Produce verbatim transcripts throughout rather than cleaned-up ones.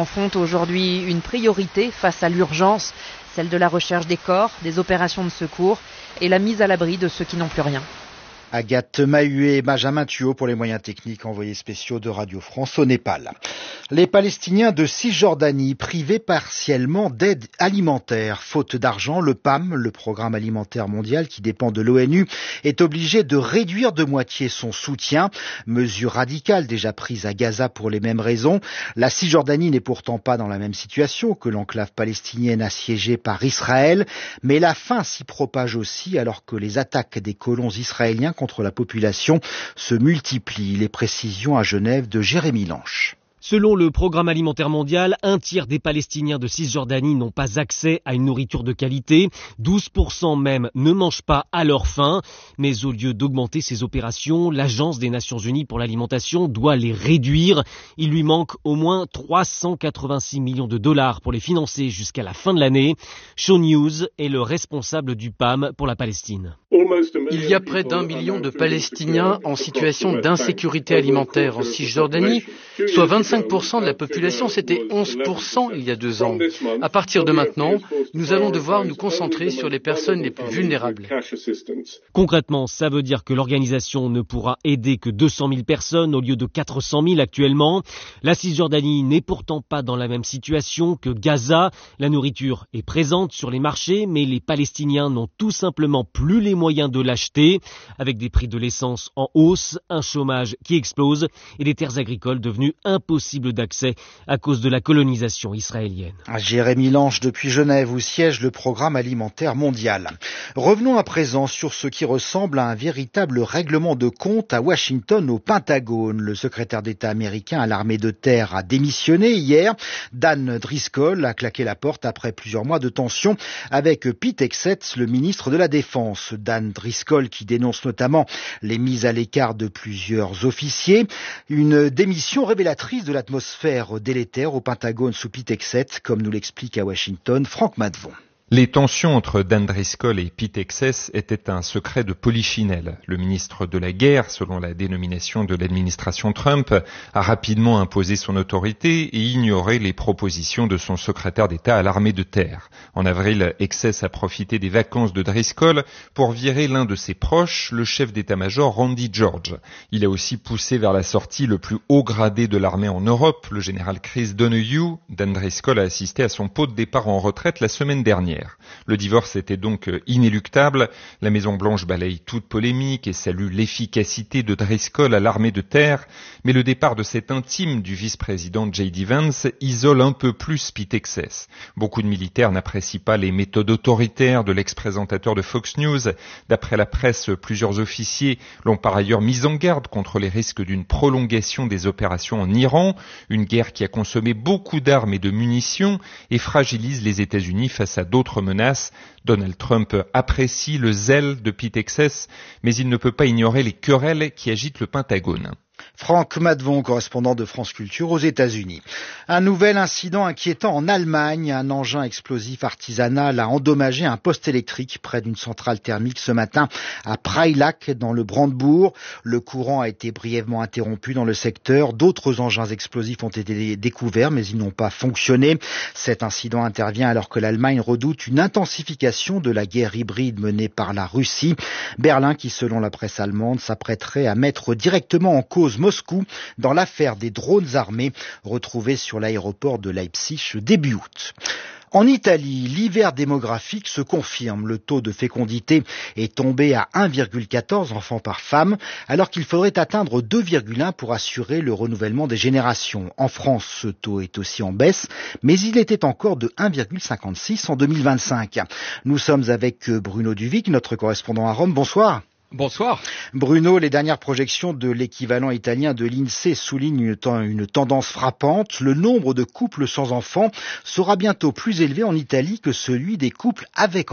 en font aujourd'hui une priorité face à l'urgence, celle de la recherche des corps, des opérations de secours et la mise à l'abri de ceux qui n'ont plus rien. Agathe Mahué et Benjamin Thuot pour les moyens techniques, envoyés spéciaux de Radio France au Népal. Les Palestiniens de Cisjordanie privés partiellement d'aide alimentaire. Faute d'argent, le P A M, le Programme alimentaire mondial qui dépend de l'ONU, est obligé de réduire de moitié son soutien. Mesure radicale déjà prise à Gaza pour les mêmes raisons. La Cisjordanie n'est pourtant pas dans la même situation que l'enclave palestinienne assiégée par Israël, mais la faim s'y propage aussi alors que les attaques des colons israéliens contre la population se multiplient. Les précisions à Genève de Jérémy Lanche. Selon le Programme alimentaire mondial, un tiers des Palestiniens de Cisjordanie n'ont pas accès à une nourriture de qualité. douze pour cent même ne mangent pas à leur faim. Mais au lieu d'augmenter ces opérations, l'Agence des Nations Unies pour l'alimentation doit les réduire. Il lui manque au moins trois cent quatre-vingt-six millions de dollars pour les financer jusqu'à la fin de l'année. Sean Hughes est le responsable du P A M pour la Palestine. Il y a près d'un million de Palestiniens en situation d'insécurité alimentaire en Cisjordanie, soit vingt-cinq pour cent de la population, c'était onze pour cent il y a deux ans. À partir de maintenant, nous allons devoir nous concentrer sur les personnes les plus vulnérables. Concrètement, ça veut dire que l'organisation ne pourra aider que deux cent mille personnes au lieu de quatre cent mille actuellement. La Cisjordanie n'est pourtant pas dans la même situation que Gaza. La nourriture est présente sur les marchés, mais les Palestiniens n'ont tout simplement plus les moyens de l'acheter, avec des prix de l'essence en hausse, un chômage qui explose et des terres agricoles devenues impossibles d'accès à cause de la colonisation israélienne. Jérémy Lanche depuis Genève où siège le Programme alimentaire mondial. Revenons à présent sur ce qui ressemble à un véritable règlement de compte à Washington au Pentagone. Le secrétaire d'État américain à l'armée de terre a démissionné hier. Dan Driscoll a claqué la porte après plusieurs mois de tension avec Pete Hegseth, le ministre de la Défense. Dan Driscoll qui dénonce notamment les mises à l'écart de plusieurs officiers. Une démission révélatrice de l'atmosphère délétère au Pentagone sous Pete Hegseth, comme nous l'explique à Washington Franck Madvon. Les tensions entre Dan Driscoll et Pete Hegseth étaient un secret de polichinelle. Le ministre de la Guerre, selon la dénomination de l'administration Trump, a rapidement imposé son autorité et ignoré les propositions de son secrétaire d'État à l'armée de terre. En avril, Hegseth a profité des vacances de Driscoll pour virer l'un de ses proches, le chef d'état-major Randy George. Il a aussi poussé vers la sortie le plus haut gradé de l'armée en Europe, le général Chris Donoghue. Dan Driscoll a assisté à son pot de départ en retraite la semaine dernière. Le divorce était donc inéluctable. La Maison-Blanche balaye toute polémique et salue l'efficacité de Driscoll à l'armée de terre. Mais le départ de cet intime du vice-président J D Vance isole un peu plus Pete Hegseth. Beaucoup de militaires n'apprécient pas les méthodes autoritaires de l'ex-présentateur de Fox News. D'après la presse, plusieurs officiers l'ont par ailleurs mis en garde contre les risques d'une prolongation des opérations en Iran, une guerre qui a consommé beaucoup d'armes et de munitions et fragilise les États-Unis face à d'autres menaces. Donald Trump apprécie le zèle de Pete Hegseth, mais il ne peut pas ignorer les querelles qui agitent le Pentagone. Franck Madvon, correspondant de France Culture aux États-Unis. Un nouvel incident inquiétant en Allemagne. Un engin explosif artisanal a endommagé un poste électrique près d'une centrale thermique ce matin à Prailach, dans le Brandebourg. Le courant a été brièvement interrompu dans le secteur. D'autres engins explosifs ont été découverts, mais ils n'ont pas fonctionné. Cet incident intervient alors que l'Allemagne redoute une intensification de la guerre hybride menée par la Russie. Berlin, qui selon la presse allemande, s'apprêterait à mettre directement en cause Moscou dans l'affaire des drones armés retrouvés sur l'aéroport de Leipzig début août. En Italie, l'hiver démographique se confirme. Le taux de fécondité est tombé à un virgule quatorze enfants par femme, alors qu'il faudrait atteindre deux virgule un pour assurer le renouvellement des générations. En France, ce taux est aussi en baisse, mais il était encore de un virgule cinquante-six en deux mille vingt-cinq. Nous sommes avec Bruno Duvic, notre correspondant à Rome. Bonsoir. Bonsoir. Bruno, les dernières projections de l'équivalent italien de l'INSEE soulignent une, ten- une tendance frappante. Le nombre de couples sans enfants sera bientôt plus élevé en Italie que celui des couples avec enfants.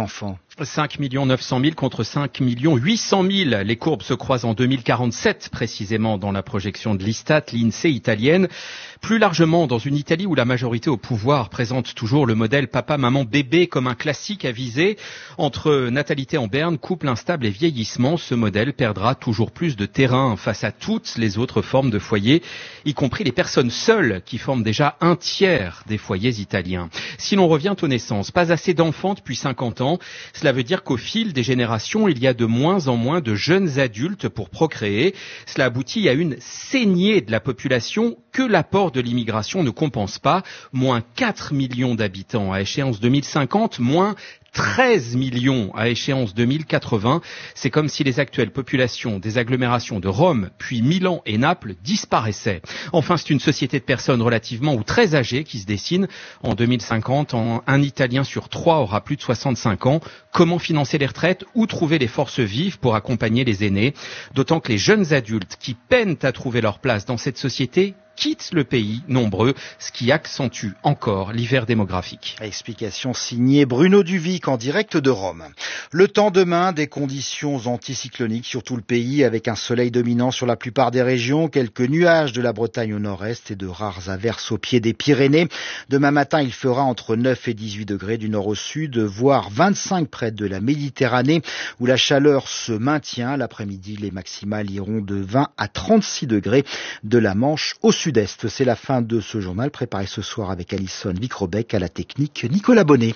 cinq millions neuf cent mille contre cinq millions huit cent mille. Les courbes se croisent en deux mille quarante-sept, précisément dans la projection de l'Istat, l'INSEE italienne. Plus largement, dans une Italie où la majorité au pouvoir présente toujours le modèle papa-maman-bébé comme un classique à viser, entre natalité en berne, couple instable et vieillissement, ce modèle perdra toujours plus de terrain face à toutes les autres formes de foyers, y compris les personnes seules qui forment déjà un tiers des foyers italiens. Si l'on revient aux naissances, pas assez d'enfants depuis cinquante ans, cela veut dire qu'au fil des générations, il y a de moins en moins de jeunes adultes pour procréer. Cela aboutit à une saignée de la population que l'apport de l'immigration ne compense pas. Moins quatre millions d'habitants à échéance deux mille cinquante, moins treize millions à échéance deux mille quatre-vingts. C'est comme si les actuelles populations des agglomérations de Rome, puis Milan et Naples disparaissaient. Enfin, c'est une société de personnes relativement ou très âgées qui se dessine. En deux mille cinquante, un Italien sur trois aura plus de soixante-cinq ans. Comment financer les retraites? Où trouver les forces vives pour accompagner les aînés? D'autant que les jeunes adultes qui peinent à trouver leur place dans cette société quittent le pays nombreux, ce qui accentue encore l'hiver démographique. Explication signée Bruno Duvic en direct de Rome. Le temps demain, des conditions anticycloniques sur tout le pays avec un soleil dominant sur la plupart des régions, quelques nuages de la Bretagne au nord-est et de rares averses au pied des Pyrénées. Demain matin, il fera entre neuf et dix-huit degrés du nord au sud, voire vingt-cinq près de la Méditerranée où la chaleur se maintient. L'après-midi, les maximales iront de vingt à trente-six degrés de la Manche au sud. Sud-Est. C'est la fin de ce journal préparé ce soir avec Alison Vicrobec, à la technique Nicolas Bonnet.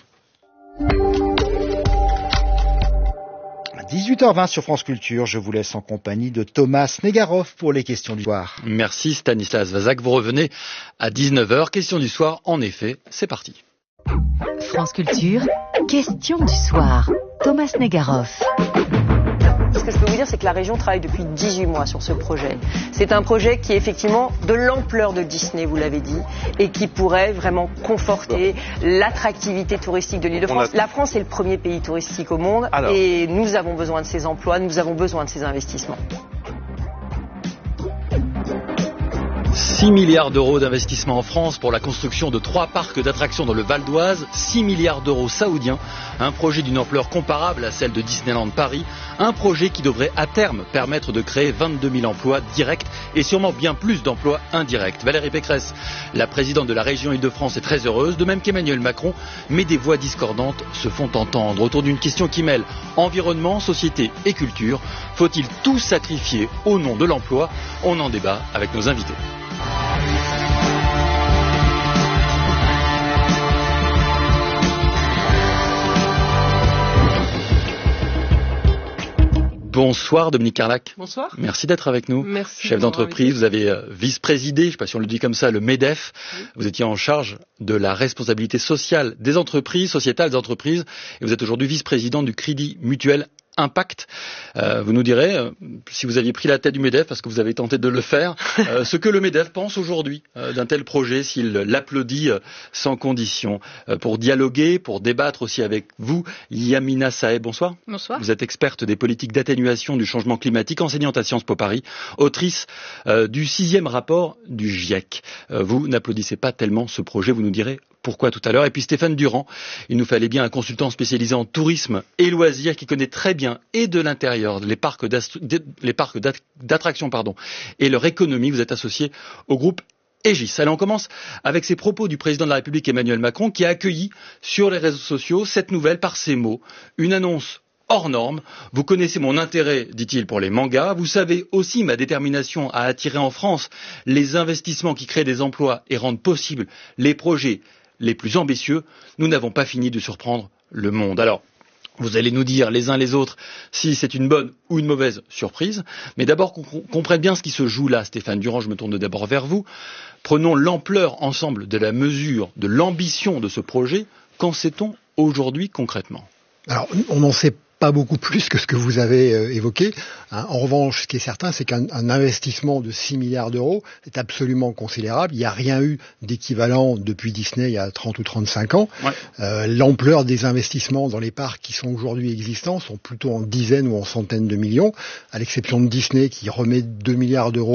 dix-huit heures vingt sur France Culture, je vous laisse en compagnie de Thomas Negaroff pour les questions du soir. Merci Stanislas Vazak, vous revenez à dix-neuf heures, questions du soir, en effet, c'est parti. France Culture, questions du soir, Thomas Negaroff. Ce que je peux vous dire, c'est que la région travaille depuis dix-huit mois sur ce projet. C'est un projet qui est effectivement de l'ampleur de Disney, vous l'avez dit, et qui pourrait vraiment conforter l'attractivité touristique de l'Île-de-France. A... La France est le premier pays touristique au monde. Alors... et nous avons besoin de ces emplois, nous avons besoin de ces investissements. six milliards d'euros d'investissement en France pour la construction de trois parcs d'attractions dans le Val d'Oise, six milliards d'euros saoudiens, un projet d'une ampleur comparable à celle de Disneyland Paris, un projet qui devrait à terme permettre de créer vingt-deux mille emplois directs et sûrement bien plus d'emplois indirects. Valérie Pécresse, la présidente de la région Île-de-France, est très heureuse, de même qu'Emmanuel Macron, mais des voix discordantes se font entendre autour d'une question qui mêle environnement, société et culture. Faut-il tout sacrifier au nom de l'emploi? On en débat avec nos invités. Bonsoir Dominique Carlac. Bonsoir. Merci d'être avec nous. Merci. Chef d'entreprise, vous avez euh, vice-présidé, je ne sais pas si on le dit comme ça, le MEDEF. Oui. Vous étiez en charge de la responsabilité sociale des entreprises, sociétale des entreprises, et vous êtes aujourd'hui vice-président du Crédit Mutuel Impact. Euh, vous nous direz, euh, si vous aviez pris la tête du MEDEF, parce que vous avez tenté de le faire, euh, ce que le MEDEF pense aujourd'hui euh, d'un tel projet, s'il l'applaudit euh, sans condition. Euh, pour dialoguer, pour débattre aussi avec vous, Yamina Saeb, bonsoir. Bonsoir. Vous êtes experte des politiques d'atténuation du changement climatique, enseignante à Sciences Po Paris, autrice euh, du sixième rapport du GIEC. Euh, vous n'applaudissez pas tellement ce projet, vous nous direz pourquoi tout à l'heure. Et puis Stéphane Durand, il nous fallait bien un consultant spécialisé en tourisme et loisirs qui connaît très bien et de l'intérieur les parcs les parcs d'attractions pardon et leur économie. Vous êtes associé au groupe Aegis. Allez, on commence avec ces propos du président de la République Emmanuel Macron qui a accueilli sur les réseaux sociaux cette nouvelle par ces mots. Une annonce hors norme. Vous connaissez mon intérêt, dit-il, pour les mangas. Vous savez aussi ma détermination à attirer en France les investissements qui créent des emplois et rendent possibles les projets les plus ambitieux. Nous n'avons pas fini de surprendre le monde. Alors, vous allez nous dire les uns les autres si c'est une bonne ou une mauvaise surprise. Mais d'abord qu'on comprenne bien ce qui se joue là. Stéphane Durand, je me tourne d'abord vers vous. Prenons l'ampleur ensemble de la mesure, de l'ambition de ce projet. Qu'en sait-on aujourd'hui concrètement? Alors, on n'en sait pas beaucoup plus que ce que vous avez euh, évoqué. Hein. En revanche, ce qui est certain, c'est qu'un un investissement de six milliards d'euros est absolument considérable. Il n'y a rien eu d'équivalent depuis Disney il y a trente ou trente-cinq ans. Ouais. Euh, l'ampleur des investissements dans les parcs qui sont aujourd'hui existants sont plutôt en dizaines ou en centaines de millions, à l'exception de Disney qui remet deux milliards d'euros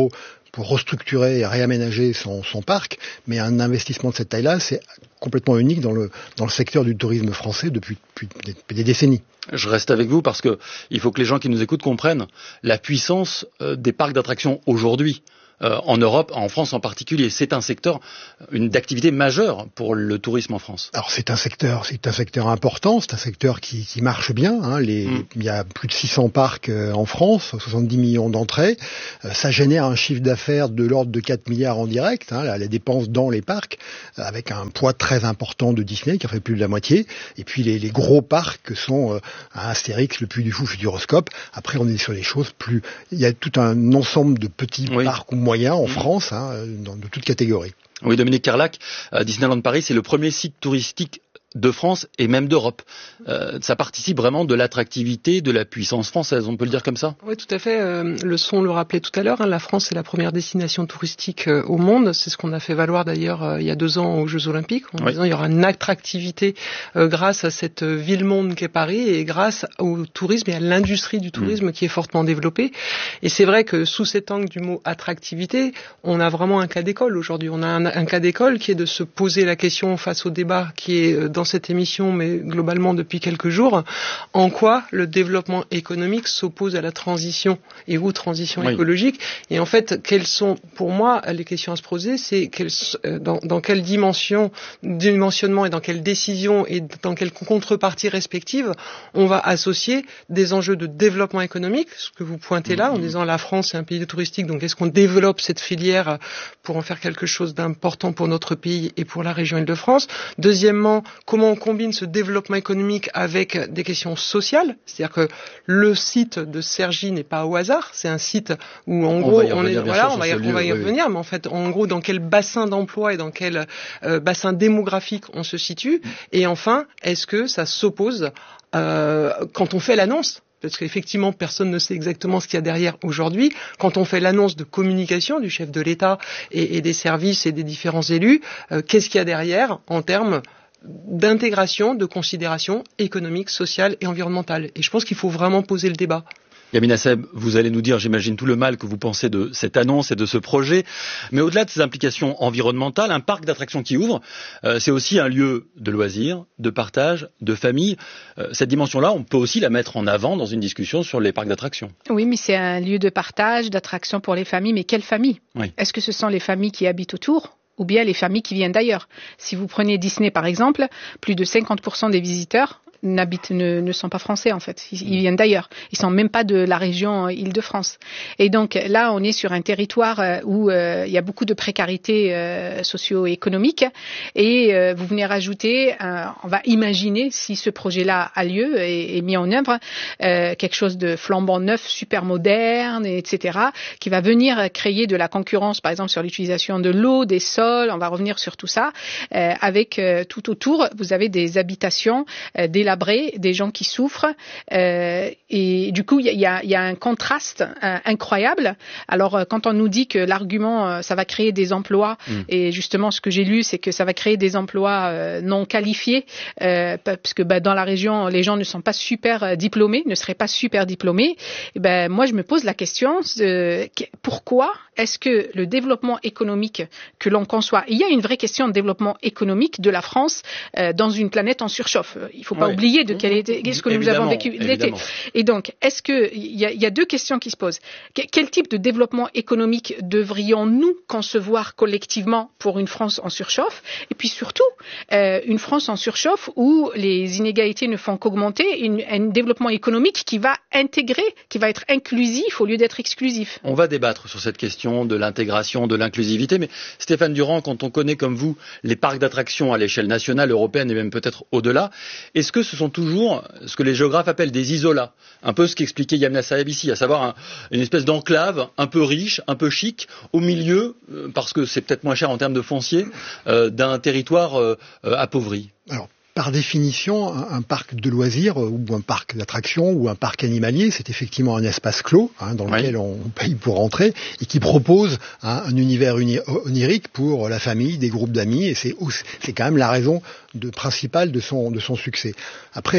pour restructurer et réaménager son, son parc, mais un investissement de cette taille-là, c'est complètement unique dans le, dans le secteur du tourisme français depuis, depuis des, des décennies. Je reste avec vous parce que il faut que les gens qui nous écoutent comprennent la puissance euh, des parcs d'attractions aujourd'hui. Euh, en Europe, en France en particulier, c'est un secteur une d'activité majeure pour le tourisme en France. Alors c'est un secteur, c'est un secteur important, c'est un secteur qui, qui marche bien. Hein, les, mm. Il y a plus de six cents parcs euh, en France, soixante-dix millions d'entrées. Euh, ça génère un chiffre d'affaires de l'ordre de quatre milliards en direct. Hein, les dépenses dans les parcs, euh, avec un poids très important de Disney qui en fait plus de la moitié. Et puis les, les gros parcs sont euh, Astérix, le Puy du Fou, Futuroscope. Après on est sur des choses plus. Il y a tout un ensemble de petits oui. parcs ou moyens en France, hein, dans, de toutes catégories. Oui, Dominique Carlac, euh, Disneyland Paris, c'est le premier site touristique de France et même d'Europe. Euh, ça participe vraiment de l'attractivité, de la puissance française, on peut le dire comme ça ? Oui, tout à fait. Euh, le son le rappelait tout à l'heure, hein, la France est la première destination touristique euh, au monde. C'est ce qu'on a fait valoir d'ailleurs euh, il y a deux ans aux Jeux Olympiques, en oui. disant il y aura une attractivité euh, grâce à cette euh, ville-monde qu'est Paris et grâce au tourisme et à l'industrie du tourisme mmh. qui est fortement développée. Et c'est vrai que sous cet angle du mot attractivité, on a vraiment un cas d'école aujourd'hui. On a un, un cas d'école qui est de se poser la question face au débat qui est euh, dans cette émission, mais globalement depuis quelques jours, en quoi le développement économique s'oppose à la transition et ou transition oui. écologique. Et en fait, quelles sont, pour moi, les questions à se poser, c'est quelles, dans, dans quelle dimension, dimensionnement et dans quelle décision et dans quelle contrepartie respective on va associer des enjeux de développement économique, ce que vous pointez là, mmh. en disant la France est un pays touristique, donc est-ce qu'on développe cette filière pour en faire quelque chose d'important pour notre pays et pour la région Île-de-France. Deuxièmement, comment on combine ce développement économique avec des questions sociales, c'est-à-dire que le site de Cergy n'est pas au hasard, c'est un site où en on gros on est voilà, on va y, on va y oui, revenir, oui. mais en fait en gros dans quel bassin d'emploi et dans quel euh, bassin démographique on se situe, et enfin est-ce que ça s'oppose euh, quand on fait l'annonce? Parce qu'effectivement, personne ne sait exactement ce qu'il y a derrière aujourd'hui. Quand on fait l'annonce de communication du chef de l'État et, et des services et des différents élus, euh, qu'est-ce qu'il y a derrière en termes d'intégration, de considération économique, sociale et environnementale. Et je pense qu'il faut vraiment poser le débat. Yamina Seb, vous allez nous dire, j'imagine, tout le mal que vous pensez de cette annonce et de ce projet. Mais au-delà de ces implications environnementales, un parc d'attractions qui ouvre, euh, c'est aussi un lieu de loisirs, de partage, de famille. Euh, cette dimension-là, on peut aussi la mettre en avant dans une discussion sur les parcs d'attractions. Oui, mais c'est un lieu de partage, d'attraction pour les familles. Mais quelles familles ? Oui. Est-ce que ce sont les familles qui habitent autour ? Ou bien les familles qui viennent d'ailleurs. Si vous prenez Disney par exemple, plus de cinquante pour cent des visiteurs n'habitent, ne, ne sont pas français en fait, ils, ils viennent d'ailleurs, ils sont même pas de la région Île-de-France. Et donc là on est sur un territoire où euh, il y a beaucoup de précarité euh, socio-économique, et euh, vous venez rajouter, euh, on va imaginer si ce projet-là a lieu et est mis en œuvre, euh, quelque chose de flambant neuf, super moderne, et cetera, qui va venir créer de la concurrence par exemple sur l'utilisation de l'eau, des sols, on va revenir sur tout ça, euh, avec euh, tout autour, vous avez des habitations euh, délabrées, des gens qui souffrent, euh, et du coup il y a, y a un contraste euh, incroyable. Alors euh, quand on nous dit que l'argument euh, ça va créer des emplois, mmh. et justement ce que j'ai lu c'est que ça va créer des emplois euh, non qualifiés, euh, parce que bah, dans la région les gens ne sont pas super euh, diplômés, ne seraient pas super diplômés, et ben moi je me pose la question euh, pourquoi est-ce que le développement économique que l'on conçoit, il y a une vraie question de développement économique de la France euh, dans une planète en surchauffe. Il ne faut pas ouais. oublier de quel était, qu'est-ce que nous avons vécu l'été. Et donc, est-ce que il y, y a deux questions qui se posent. Que, quel type de développement économique devrions-nous concevoir collectivement pour une France en surchauffe? Et puis surtout, euh, une France en surchauffe où les inégalités ne font qu'augmenter, une, un développement économique qui va intégrer, qui va être inclusif au lieu d'être exclusif. On va débattre sur cette question de l'intégration, de l'inclusivité, mais Stéphane Durand, quand on connaît comme vous les parcs d'attractions à l'échelle nationale, européenne et même peut-être au-delà, est-ce que ce sont toujours ce que les géographes appellent des isolats, un peu ce qu'expliquait Yamina Saheb ici, à savoir un, une espèce d'enclave un peu riche, un peu chic, au milieu, euh, parce que c'est peut-être moins cher en termes de foncier, euh, d'un territoire euh, euh, appauvri? Alors, par définition, un, un parc de loisirs ou un parc d'attractions ou un parc animalier, c'est effectivement un espace clos hein, dans lequel oui. on paye pour rentrer et qui propose un, un univers uni- onirique pour la famille, des groupes d'amis, et c'est, c'est quand même la raison de, principale de son, de son succès. Après, un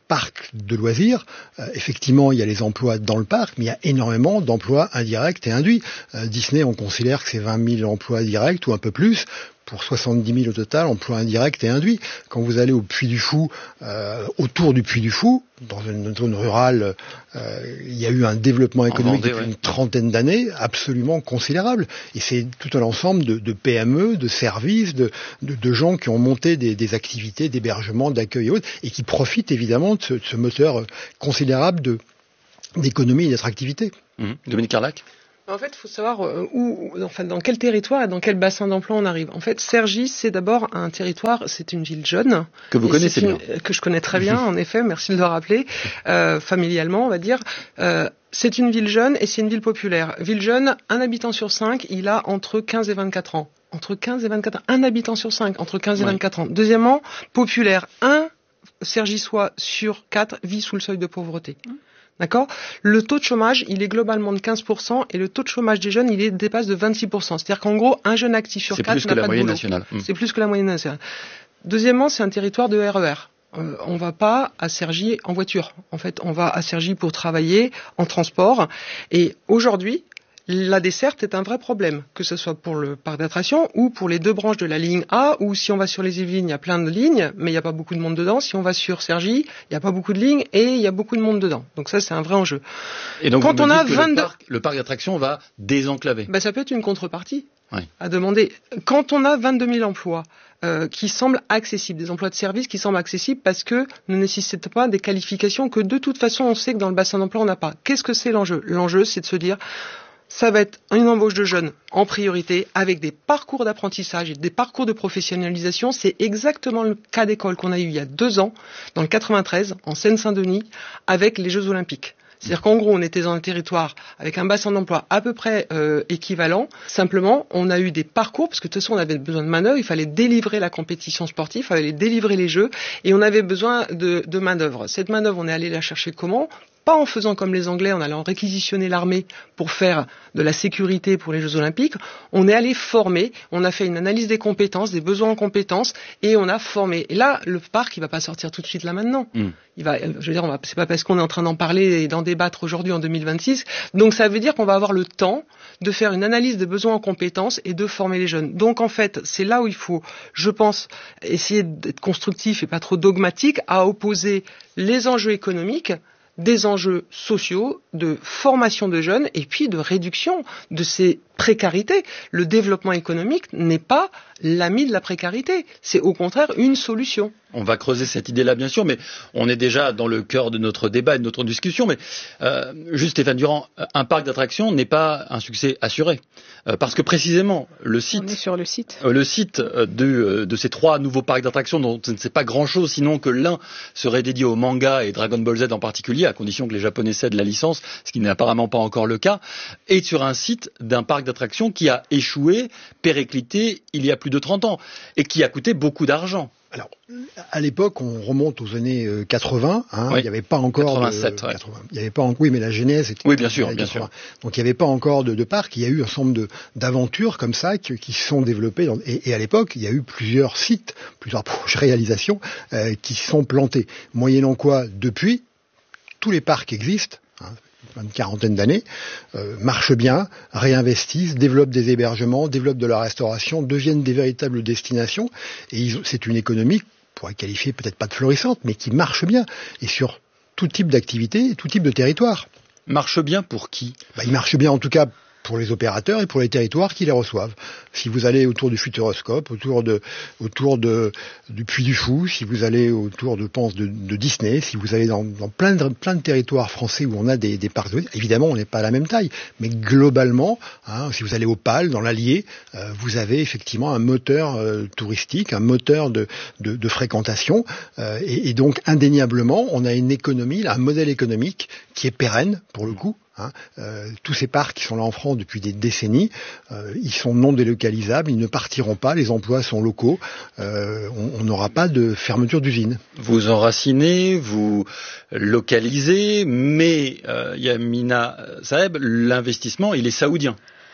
parc de loisirs, euh, effectivement, il y a les emplois dans le parc, mais il y a énormément d'emplois indirects et induits. Euh, Disney, on considère que c'est vingt mille emplois directs ou un peu plus, pour soixante-dix mille au total, emplois indirects et induits. Quand vous allez au Puy du Fou, euh, autour du Puy du Fou, dans une zone rurale, euh, il y a eu un développement économique Vendée, depuis ouais. une trentaine d'années absolument considérable. Et c'est tout un ensemble de, de P M E, de services, de, de, de gens qui ont monté des, des activités d'hébergement, d'accueil et autres, et qui profitent évidemment de ce, de ce moteur considérable de, d'économie et d'attractivité. Mmh. Dominique Carlac. En fait, il faut savoir où, enfin, dans quel territoire et dans quel bassin d'emploi on arrive. En fait, Cergy, c'est d'abord un territoire, c'est une ville jeune. Que vous connaissez une, bien. Que je connais très bien, en effet, merci de le rappeler, euh, familialement, on va dire. Euh, c'est une ville jeune et c'est une ville populaire. Ville jeune, un habitant sur cinq, il a entre quinze et vingt-quatre ans. Entre quinze et vingt-quatre ans, un habitant sur cinq, entre quinze et ouais. vingt-quatre ans. Deuxièmement, populaire, un Cergysois sur quatre vit sous le seuil de pauvreté. Mmh. D'accord ? Le taux de chômage, il est globalement de quinze pour cent et le taux de chômage des jeunes, il est, dépasse de vingt-six pour cent. C'est-à-dire qu'en gros, un jeune actif sur quatre n'a pas de boulot. C'est plus que la moyenne nationale. Mmh. C'est plus que la moyenne nationale. Deuxièmement, c'est un territoire de R E R. Euh, on va pas à Cergy en voiture. En fait, on va à Cergy pour travailler en transport. Et aujourd'hui, la desserte est un vrai problème, que ce soit pour le parc d'attractions ou pour les deux branches de la ligne A, ou si on va sur les Yvelines, il y a plein de lignes, mais il n'y a pas beaucoup de monde dedans. Si on va sur Cergy, il n'y a pas beaucoup de lignes et il y a beaucoup de monde dedans. Donc ça, c'est un vrai enjeu. Et donc, quand on a vingt-deux... le parc, le parc d'attractions va désenclaver. Ben, ça peut être une contrepartie. Oui. À demander. Quand on a vingt-deux mille emplois euh, qui semblent accessibles, des emplois de service qui semblent accessibles parce que ne nécessitent pas des qualifications que de toute façon on sait que dans le bassin d'emploi on n'a pas. Qu'est-ce que c'est l'enjeu ? L'enjeu, c'est de se dire ça va être une embauche de jeunes en priorité avec des parcours d'apprentissage et des parcours de professionnalisation. C'est exactement le cas d'école qu'on a eu il y a deux ans, dans le quatre-vingt-treize, en Seine-Saint-Denis, avec les Jeux Olympiques. C'est-à-dire qu'en gros, on était dans un territoire avec un bassin d'emploi à peu près euh, équivalent. Simplement, on a eu des parcours, parce que de toute façon, on avait besoin de main-d'œuvre. Il fallait délivrer la compétition sportive, il fallait délivrer les jeux, et on avait besoin de, de main-d'œuvre. Cette main-d'œuvre, on est allé la chercher comment ? Pas en faisant comme les Anglais, en allant réquisitionner l'armée pour faire de la sécurité pour les Jeux Olympiques. On est allé former, on a fait une analyse des compétences, des besoins en compétences, et on a formé. Et là, le parc, il va pas sortir tout de suite là maintenant. Mm. Il va, je veux dire, on va, c'est pas parce qu'on est en train d'en parler et d'en débattre aujourd'hui en deux mille vingt-six. Donc ça veut dire qu'on va avoir le temps de faire une analyse des besoins en compétences et de former les jeunes. Donc en fait, c'est là où il faut, je pense, essayer d'être constructif et pas trop dogmatique, à opposer les enjeux économiques des enjeux sociaux, de formation de jeunes et puis de réduction de ces précarités. Le développement économique n'est pas l'ami de la précarité, c'est au contraire une solution. On va creuser cette idée-là, bien sûr, mais on est déjà dans le cœur de notre débat et de notre discussion. Mais euh, juste Stéphane Durand, un parc d'attractions n'est pas un succès assuré, euh, parce que précisément le site, on est sur le site, euh, le site de, de ces trois nouveaux parcs d'attractions, dont on ne sait pas grand-chose, sinon que l'un serait dédié au manga et Dragon Ball Z en particulier, à condition que les Japonais cèdent la licence, ce qui n'est apparemment pas encore le cas, est sur un site d'un parc d'attractions qui a échoué, périclité, il y a plus de trente ans, et qui a coûté beaucoup d'argent. Alors, à l'époque, on remonte aux années quatre-vingts. Hein, oui. Il n'y avait pas encore quatre-vingt-sept, de, ouais. quatre-vingts. Il y avait pas. En, oui, mais la genèse était. Oui, bien sûr, bien sûr. Donc, il n'y avait pas encore de, de parc. Il y a eu un certain nombre de, d'aventures comme ça qui, qui se sont développées. Dans, et, et à l'époque, il y a eu plusieurs sites, plusieurs projets réalisations euh, qui se sont plantés. Moyennant quoi, depuis, tous les parcs existent. Hein, une quarantaine d'années, euh, marchent bien, réinvestissent, développent des hébergements, développent de la restauration, deviennent des véritables destinations. Et ils, c'est une économie, on pourrait qualifier peut-être pas de florissante, mais qui marche bien. Et sur tout type d'activité, tout type de territoire. Marche bien pour qui ? Bah, il marche bien en tout cas pour les opérateurs et pour les territoires qui les reçoivent. Si vous allez autour du Futuroscope, autour de, autour de, du Puy du Fou, si vous allez autour de, pense, de, de Disney, si vous allez dans, dans plein de, plein de territoires français où on a des, des parcs, évidemment, on n'est pas à la même taille, mais globalement, hein, si vous allez au Pal, dans l'Allier, euh, vous avez effectivement un moteur euh, touristique, un moteur de, de, de fréquentation, euh, et, et donc indéniablement, on a une économie, un modèle économique qui est pérenne, pour le coup. Hein, euh, tous ces parcs qui sont là en France depuis des décennies, euh, ils sont non délocalisables, ils ne partiront pas, les emplois sont locaux, euh, on n'aura pas de fermeture d'usine. Vous enracinez, vous localisez, mais euh, Yamina Saeb, l'investissement, il est saoudien.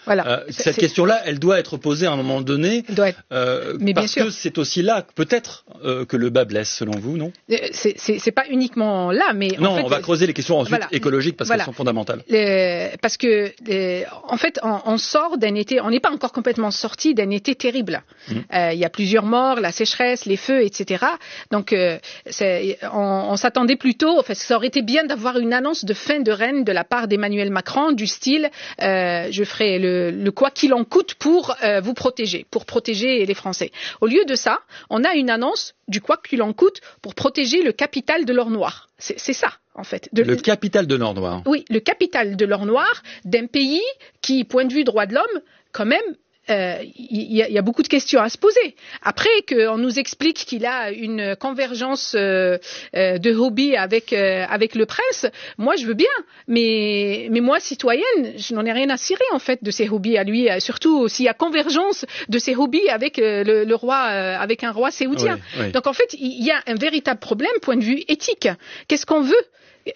Voilà. Euh, cette question-là, elle doit être posée à un moment donné, être... euh, Mais parce bien que sûr. c'est aussi là, peut-être, euh, que le bas blesse, selon vous, non? c'est, c'est, c'est pas uniquement là, mais non, en fait, on va creuser les questions ensuite voilà, écologiques parce voilà. qu'elles sont fondamentales. Le, parce que, le, en fait, on, on sort d'un été, on n'est pas encore complètement sorti d'un été terrible. Il mmh. euh, y a plusieurs morts, la sécheresse, les feux, et cetera. Donc, euh, c'est, on, on s'attendait plutôt, enfin, ça aurait été bien d'avoir une annonce de fin de règne de la part d'Emmanuel Macron du style, euh, je ferai le, le quoi qu'il en coûte pour euh, vous protéger, pour protéger les Français. Au lieu de ça, on a une annonce du quoi qu'il en coûte pour protéger le capital de l'or noir. C'est, c'est ça, en fait. De, le capital de l'or noir. Oui, le capital de l'or noir d'un pays qui, point de vue droit de l'homme, quand même, il euh, y, y a beaucoup de questions à se poser. Après qu'on nous explique qu'il a une convergence euh, euh, de hobby avec euh, avec le prince, moi je veux bien, mais mais moi citoyenne, je n'en ai rien à cirer en fait de ses hobbies à lui. Surtout s'il y a convergence de ses hobbies avec euh, le, le roi, euh, avec un roi saoudien. Oui, oui. Donc en fait, il y a un véritable problème point de vue éthique. Qu'est-ce qu'on veut?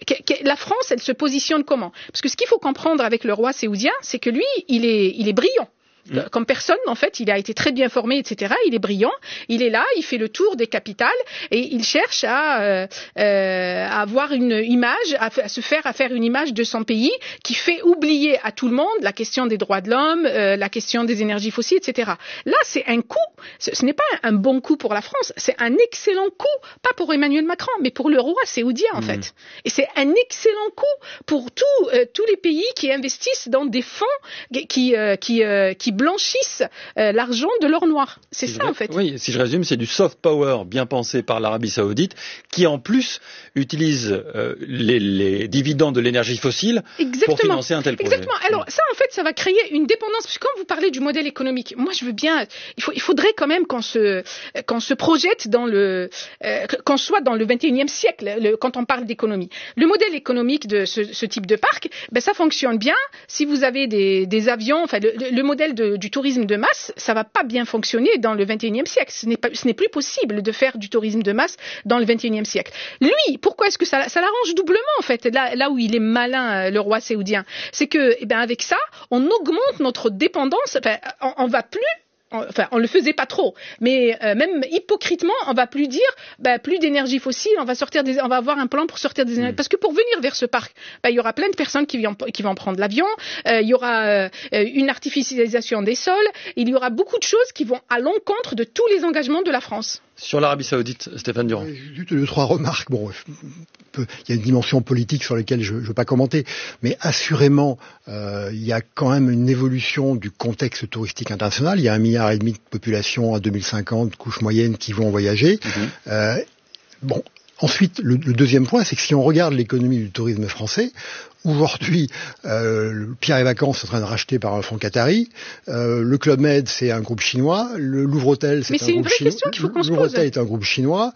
La France, elle se positionne comment? Parce que ce qu'il faut comprendre avec le roi saoudien, c'est que lui, il est il est brillant. Comme personne, en fait, il a été très bien formé, et cetera. Il est brillant, il est là, il fait le tour des capitales et il cherche à, euh, euh, à avoir une image, à, à se faire, à faire une image de son pays qui fait oublier à tout le monde la question des droits de l'homme, euh, la question des énergies fossiles, et cetera. Là, c'est un coup. Ce, ce n'est pas un, un bon coup pour la France, c'est un excellent coup, pas pour Emmanuel Macron, mais pour le roi saoudien, en mmh. fait. Et c'est un excellent coup pour tout, euh, tous les pays qui investissent dans des fonds qui, euh, qui, euh, qui blanchissent euh, l'argent de l'or noir. C'est si ça, je, en fait. Oui, si je résume, c'est du soft power bien pensé par l'Arabie Saoudite, qui en plus utilise euh, les, les dividendes de l'énergie fossile Exactement. pour financer un tel projet. Exactement. Alors ça, en fait, ça va créer une dépendance. Parce que quand vous parlez du modèle économique, moi, je veux bien. Il, faut, il faudrait quand même qu'on se, qu'on se projette dans le, euh, qu'on soit dans le vingt et unième siècle. Le, quand on parle d'économie, le modèle économique de ce, ce type de parc, ben ça fonctionne bien. Si vous avez des, des avions, enfin, le, le modèle de du tourisme de masse, ça va pas bien fonctionner dans le vingt et unième siècle. Ce n'est pas, ce n'est plus possible de faire du tourisme de masse dans le vingt et unième siècle. Lui, pourquoi est-ce que ça, ça l'arrange doublement, en fait, là, là où il est malin, le roi saoudien? C'est que, eh ben, avec ça, on augmente notre dépendance, enfin, on, on va plus Enfin, on le faisait pas trop, mais euh, même hypocritement, on va plus dire, bah, plus d'énergie fossile, on va sortir des, on va avoir un plan pour sortir des énergies. Mmh. Parce que pour venir vers ce parc, bah, il y aura plein de personnes qui vont, qui vont prendre l'avion, euh, il y aura euh, une artificialisation des sols, il y aura beaucoup de choses qui vont à l'encontre de tous les engagements de la France. Sur l'Arabie Saoudite, Stéphane Durand. Juste deux, trois remarques. Bon, il y a une dimension politique sur laquelle je ne veux pas commenter, mais assurément, euh, il y a quand même une évolution du contexte touristique international. Il y a un milliard et demi de population à deux mille cinquante, couche moyenne, qui vont voyager. Mm-hmm. Euh, bon. Ensuite, le, le deuxième point, c'est que si on regarde l'économie du tourisme français, aujourd'hui, euh, Pierre et Vacances est en train de racheter par un fonds qatari. Euh, le Club Med, c'est un groupe chinois. Le Louvre Hôtel, c'est, Mais un c'est groupe chinois. Mais c'est une vraie question qu'il faut qu'on se pose. Le Louvre Hôtel est un groupe chinois.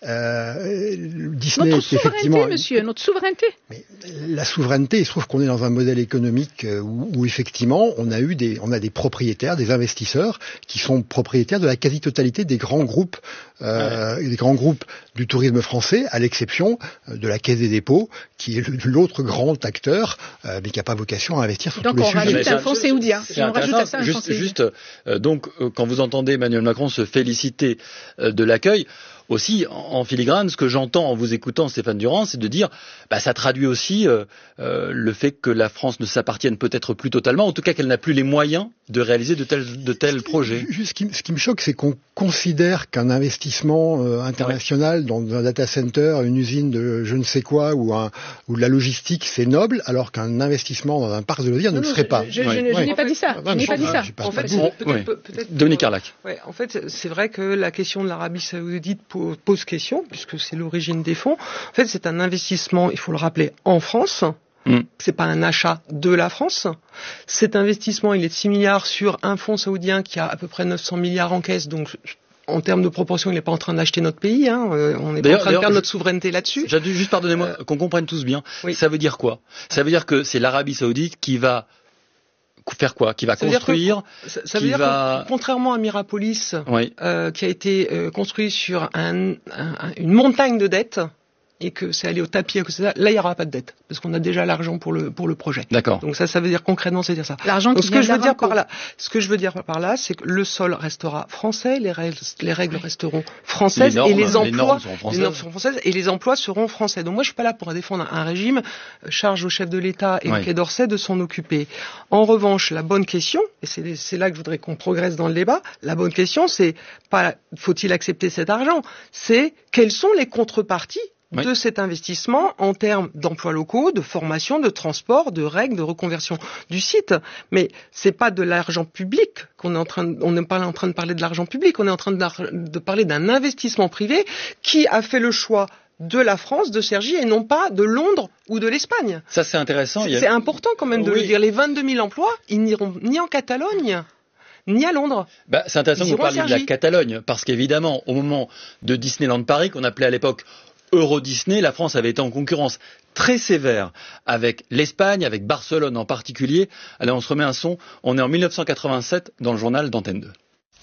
Euh, Disney, notre c'est souveraineté, effectivement monsieur, notre souveraineté. Mais la souveraineté, il se trouve qu'on est dans un modèle économique où, où effectivement, on a eu des, on a des propriétaires, des investisseurs qui sont propriétaires de la quasi-totalité des grands groupes, euh, ouais. des grands groupes du tourisme français, à l'exception de la Caisse des dépôts, qui est l'autre grand acteur, euh, mais qui n'a pas vocation à investir sur donc tous les on sujets. rajoute un fonds saoudien. C'est on rajoute à ça un juste, fonds saoudien. Juste, euh, donc, euh, quand vous entendez Emmanuel Macron se féliciter euh, de l'accueil, aussi, en filigrane, ce que j'entends en vous écoutant, Stéphane Durand, c'est de dire, bah, ça traduit aussi euh, euh, le fait que la France ne s'appartienne peut-être plus totalement, en tout cas qu'elle n'a plus les moyens de réaliser de tels, de tels projets. Juste, ce qui, ce qui me choque, c'est qu'on considère qu'un investissement euh, international ouais. dans un data center, une usine de je ne sais quoi, ou, un, ou de la logistique, c'est noble, alors qu'un investissement dans un parc de loisirs ne le serait pas. Je, je, ouais. je, je ouais. n'ai pas dit ça. Je n'ai pas dit ça. En fait, Dominique Carlac. Ouais, en fait, c'est vrai que la question de l'Arabie Saoudite pose question, puisque c'est l'origine des fonds. En fait, c'est un investissement, il faut le rappeler, en France. Mm. C'est pas un achat de la France. Cet investissement, il est de six milliards sur un fonds saoudien qui a à peu près neuf cents milliards en caisse, donc en termes de proportion, il n'est pas en train d'acheter notre pays. Hein. Euh, on n'est pas en train de perdre notre souveraineté là-dessus. J'ai juste, pardonnez-moi, euh, qu'on comprenne tous bien. Oui. Ça veut dire quoi? Ça veut dire que c'est l'Arabie Saoudite qui va faire quoi? Qui va ça construire que, Ça, ça qui veut dire va... que, contrairement à Mirapolis, oui. euh, qui a été euh, construit sur un, un, une montagne de dettes, et que c'est allé au tapis, que c'est ça, là il n'y aura pas de dette parce qu'on a déjà l'argent pour le pour le projet. D'accord. Donc ça, ça veut dire concrètement, c'est dire ça. L'argent Donc qui ce que vient je veux dire d'Aramco. par là, ce que je veux dire par là, c'est que le sol restera français, les règles, les règles resteront françaises Les normes, et les les emplois, normes seront françaises. les normes seront françaises et les emplois seront français. Donc moi je suis pas là pour défendre un régime. Charge au chef de l'État et Oui. au Quai d'Orsay de s'en occuper. En revanche, la bonne question, et c'est c'est là que je voudrais qu'on progresse dans le débat, la bonne question, c'est pas faut-il accepter cet argent, c'est quelles sont les contreparties Oui. de cet investissement en termes d'emplois locaux, de formation, de transport, de règles, de reconversion du site. Mais c'est pas de l'argent public qu'on est en train de, on n'est pas en train de parler de l'argent public, on est en train de, de parler d'un investissement privé qui a fait le choix de la France, de Cergy, et non pas de Londres ou de l'Espagne. Ça, c'est intéressant. C'est Il y a- c'est important quand même de Oui. le dire. Les vingt-deux mille emplois, ils n'iront ni en Catalogne, ni à Londres. Bah, c'est intéressant Ils que vous iront à parliez de la Cergy. Catalogne, parce qu'évidemment, au moment de Disneyland Paris, qu'on appelait à l'époque Euro Disney, la France avait été en concurrence très sévère avec l'Espagne, avec Barcelone en particulier. Allez, on se remet un son. On est en mille neuf cent quatre-vingt-sept dans le journal d'Antenne deux.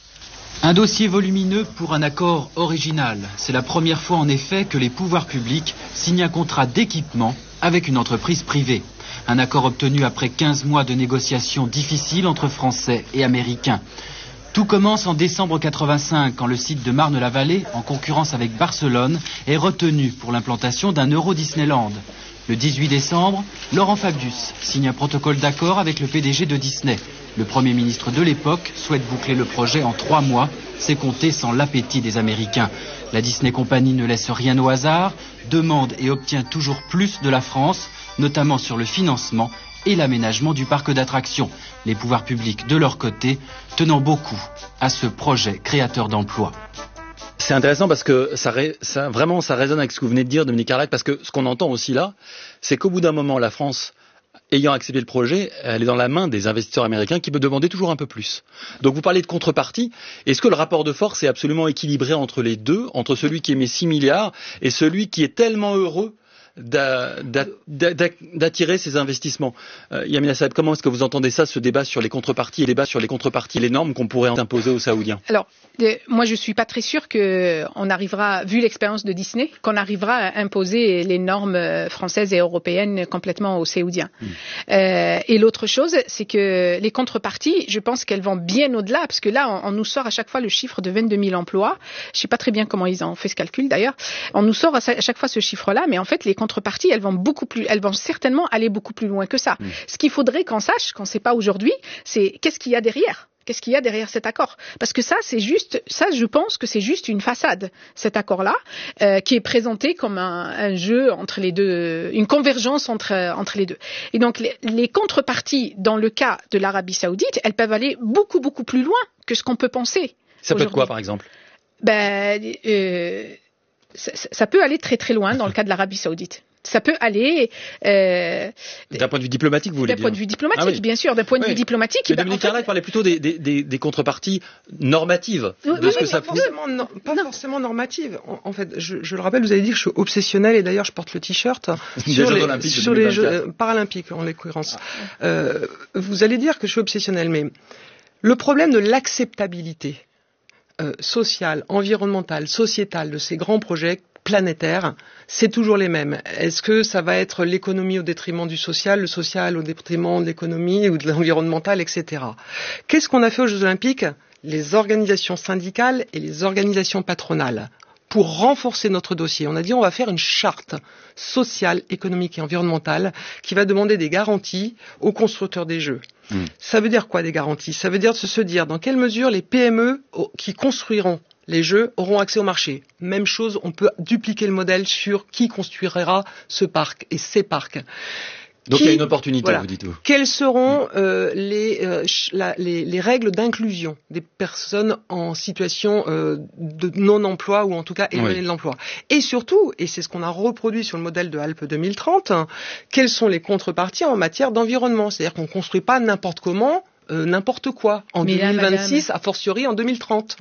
Un dossier volumineux pour un accord original. C'est la première fois en effet que les pouvoirs publics signent un contrat d'équipement avec une entreprise privée. Un accord obtenu après quinze mois de négociations difficiles entre Français et Américains. Tout commence en décembre quatre-vingt-cinq quand le site de Marne-la-Vallée, en concurrence avec Barcelone, est retenu pour l'implantation d'un Euro Disneyland. Le dix-huit décembre, Laurent Fabius signe un protocole d'accord avec le P D G de Disney. Le Premier ministre de l'époque souhaite boucler le projet en trois mois. C'est compté sans l'appétit des Américains. La Disney Company ne laisse rien au hasard, demande et obtient toujours plus de la France, notamment sur le financement et l'aménagement du parc d'attractions. Les pouvoirs publics, de leur côté, tenant beaucoup à ce projet créateur d'emplois. C'est intéressant parce que ça, ré- ça, vraiment, ça résonne avec ce que vous venez de dire, Dominique Carlac, parce que ce qu'on entend aussi là, c'est qu'au bout d'un moment, la France, ayant accepté le projet, elle est dans la main des investisseurs américains qui peuvent demander toujours un peu plus. Donc vous parlez de contrepartie. Est-ce que le rapport de force est absolument équilibré entre les deux, entre celui qui émet six milliards et celui qui est tellement heureux d'a- d'a- d'a- d'attirer ces investissements? euh, Yamina Saeb, comment est-ce que vous entendez ça, ce débat sur les contreparties et les débat sur les contreparties, les normes qu'on pourrait imposer aux Saoudiens? Alors, euh, moi, je suis pas très sûre que on arrivera, vu l'expérience de Disney, qu'on arrivera à imposer les normes euh, françaises et européennes complètement aux Saoudiens. Mmh. Euh, et l'autre chose, c'est que les contreparties, je pense qu'elles vont bien au-delà, parce que là, on, on nous sort à chaque fois le chiffre de vingt-deux mille emplois. Je sais pas très bien comment ils ont fait ce calcul d'ailleurs. On nous sort à chaque fois ce chiffre-là, mais en fait, les contreparties, elles vont beaucoup plus, elles vont certainement aller beaucoup plus loin que ça. Mmh. Ce qu'il faudrait qu'on sache, qu'on ne sait pas aujourd'hui, c'est qu'est-ce qu'il y a derrière. Qu'est-ce qu'il y a derrière cet accord? Parce que ça, c'est juste, ça, je pense que c'est juste une façade, cet accord-là, euh, qui est présenté comme un, un jeu entre les deux, une convergence entre entre les deux. Et donc, les, les contreparties, dans le cas de l'Arabie Saoudite, elles peuvent aller beaucoup beaucoup plus loin que ce qu'on peut penser. Ça peut être quoi, par exemple? Ben, euh, ça, ça peut aller très très loin dans le cas de l'Arabie Saoudite. Ça peut aller... Euh, d'un point de vue diplomatique, vous voulez dire? dire? D'un point de vue diplomatique, ah oui. bien sûr. D'un point de oui. vue diplomatique... Mais ben, Dominique en fait, Carlac parlait plutôt des, des, des, des contreparties normatives. Oui, de oui, ce que oui, ça pas forcément, non, pas non. forcément normative. En, en fait, je, je le rappelle, vous avez dit que je suis obsessionnel, et d'ailleurs je porte le t-shirt sur les, Olympiques sur les Jeux euh, paralympiques, en l'occurrence. Ah. Euh, vous allez dire que je suis obsessionnel, mais le problème de l'acceptabilité euh, sociale, environnementale, sociétale de ces grands projets planétaires, c'est toujours les mêmes. Est-ce que ça va être l'économie au détriment du social, le social au détriment de l'économie ou de l'environnemental, et cetera. Qu'est-ce qu'on a fait aux Jeux Olympiques? Les organisations syndicales et les organisations patronales, pour renforcer notre dossier, on a dit on va faire une charte sociale, économique et environnementale qui va demander des garanties aux constructeurs des Jeux. Mmh. Ça veut dire quoi, des garanties? Ça veut dire de se dire dans quelle mesure les P M E qui construiront les Jeux auront accès au marché. Même chose, on peut dupliquer le modèle sur qui construira ce parc et ces parcs. Donc qui, il y a une opportunité, voilà. Vous dites-vous. Quelles seront euh, les, euh, la, les, les règles d'inclusion des personnes en situation euh, de non-emploi ou en tout cas éloignées oui. de l'emploi? Et surtout, et c'est ce qu'on a reproduit sur le modèle de Alpes deux mille trente, hein, quelles sont les contreparties en matière d'environnement? C'est-à-dire qu'on ne construit pas n'importe comment, euh, n'importe quoi, en Mais deux mille vingt-six, là, a fortiori en deux mille trente.